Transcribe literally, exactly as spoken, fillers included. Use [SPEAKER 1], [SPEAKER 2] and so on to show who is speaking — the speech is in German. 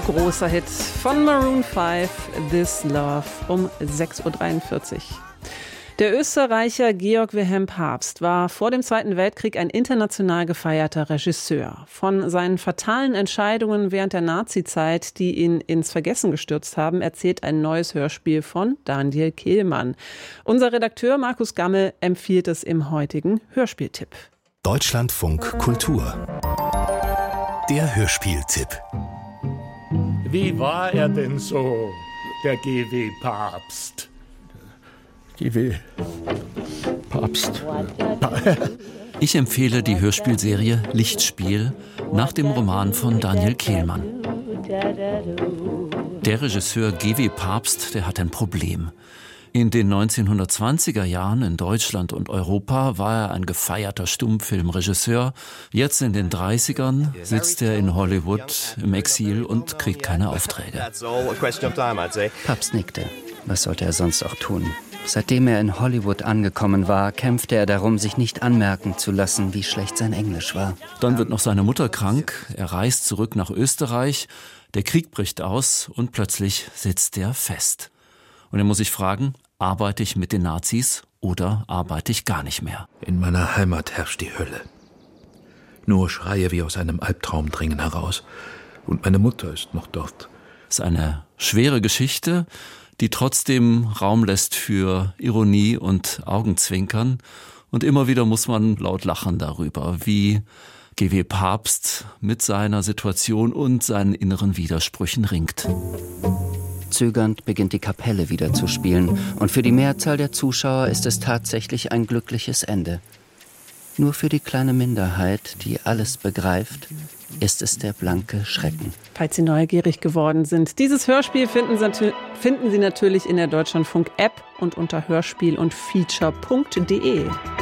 [SPEAKER 1] großer Hit von Maroon fünf, This Love, um sechs Uhr dreiundvierzig. Der Österreicher Georg Wilhelm Pabst war vor dem Zweiten Weltkrieg ein international gefeierter Regisseur. Von seinen fatalen Entscheidungen während der Nazizeit, die ihn ins Vergessen gestürzt haben, erzählt ein neues Hörspiel von Daniel Kehlmann. Unser Redakteur Markus Gammel empfiehlt es im heutigen Hörspieltipp.
[SPEAKER 2] Deutschlandfunk Kultur. Der Hörspieltipp.
[SPEAKER 3] Wie war er denn so, der G W Pabst?
[SPEAKER 4] G W Pabst.
[SPEAKER 5] Ich empfehle die Hörspielserie Lichtspiel nach dem Roman von Daniel Kehlmann. Der Regisseur G W Pabst, der hat ein Problem. In den neunzehnhundertzwanziger Jahren in Deutschland und Europa war er ein gefeierter Stummfilmregisseur. Jetzt in den dreißigern sitzt er in Hollywood im Exil und kriegt keine Aufträge.
[SPEAKER 6] Pabst nickte. Was sollte er sonst auch tun? Seitdem er in Hollywood angekommen war, kämpfte er darum, sich nicht anmerken zu lassen, wie schlecht sein Englisch war.
[SPEAKER 5] Dann wird noch seine Mutter krank, er reist zurück nach Österreich, der Krieg bricht aus und plötzlich sitzt er fest. Und er muss sich fragen, arbeite ich mit den Nazis oder arbeite ich gar nicht mehr?
[SPEAKER 4] In meiner Heimat herrscht die Hölle. Nur Schreie wie aus einem Albtraum dringen heraus. Und meine Mutter ist noch dort.
[SPEAKER 5] Es ist eine schwere Geschichte, die trotzdem Raum lässt für Ironie und Augenzwinkern. Und immer wieder muss man laut lachen darüber, wie G W Pabst mit seiner Situation und seinen inneren Widersprüchen ringt.
[SPEAKER 6] Zögernd beginnt die Kapelle wieder zu spielen und für die Mehrzahl der Zuschauer ist es tatsächlich ein glückliches Ende. Nur für die kleine Minderheit, die alles begreift, ist es der blanke Schrecken.
[SPEAKER 1] Falls Sie neugierig geworden sind, dieses Hörspiel finden Sie, finden Sie natürlich in der Deutschlandfunk-App und unter hörspiel und feature punkt de.